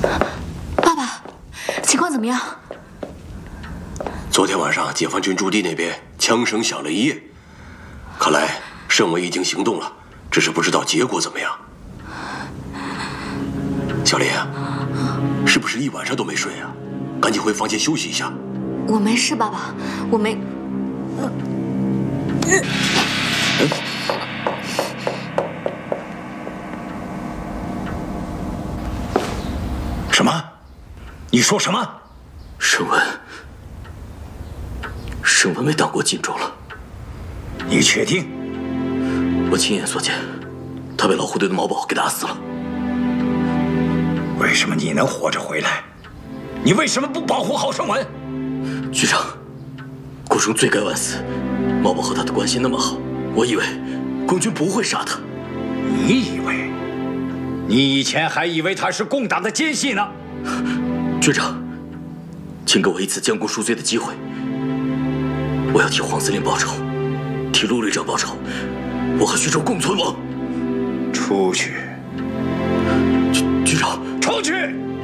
爸爸，情况怎么样？ 昨天晚上解放军驻地那边枪声响了一夜，看来盛伟已经行动了，只是不知道结果怎么样。小林，是不是一晚上都没睡啊？赶紧回房间休息一下。 我没事，爸爸，我没。 什么？你说什么？ 盛文没当过荆州了。 你确定？ 我亲眼所见，他被老虎队的毛宝给打死了。 为什么你能活着回来？你为什么不保护好盛文？ 局长，顾生罪该万死。毛宝和他的关系那么好，我以为共军不会杀他。 你以为？你以前还以为他是共党的奸细呢。 局长，请给我一次将功赎罪的机会。我要替黄司令报仇，替陆旅长报仇。我和徐州共存亡。 出去。 局长， 出去！